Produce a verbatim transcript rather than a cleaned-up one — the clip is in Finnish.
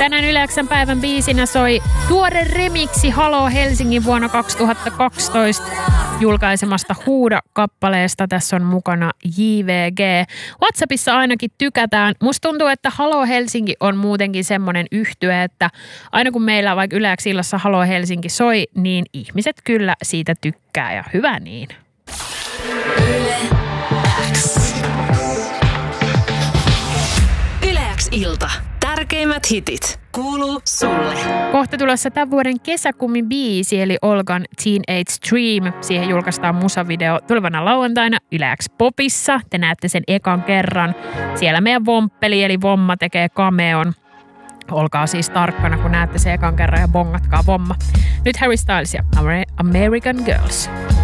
Tänään Yle X:n päivän biisinä soi tuore remiksi Halo Helsingin vuonna kaksituhattakaksitoista julkaisemasta Huuda-kappaleesta. Tässä on mukana J V G. WhatsAppissa ainakin tykätään. Musta tuntuu, että Halo Helsinki on muutenkin semmoinen yhtye, että aina kun meillä vaikka Yle X illassa Halo Helsinki soi, niin ihmiset kyllä siitä tykkää ja hyvä niin. Yle X. Yle X ilta. Tärkeimmät hitit kuuluu sulle. Kohta tulossa tämän vuoden kesäkummin biisi eli Olgan Teenage Dream. Siihen julkaistaan musavideo tulevana lauantaina Yle X Popissa. Te näette sen ekan kerran. Siellä meidän vomppeli eli Vomma tekee cameon. Olkaa siis tarkkana, kun näette sen ekan kerran ja bongatkaa Vomma. Nyt Harry Styles ja American Girls.